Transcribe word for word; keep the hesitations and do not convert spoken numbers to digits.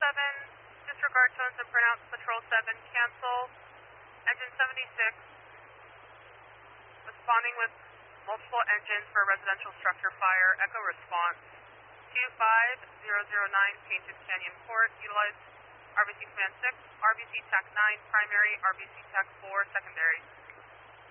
seven, disregard tones and printouts. Patrol seven, cancel. Engine seventy-six, responding with multiple engines for residential structure fire. Echo response. two five zero zero nine, Painted Canyon Port. Utilize R B C Command six, R B C T A C nine primary, R B C T A C four secondary.